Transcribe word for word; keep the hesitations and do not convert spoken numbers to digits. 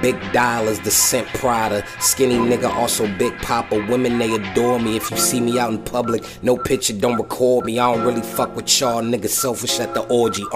big dollars, the scent Prada. Skinny nigga, also big papa. Women, they adore me. If you see me out in public, no picture, don't record me. I don't really fuck with y'all niggas, selfish at the orgy.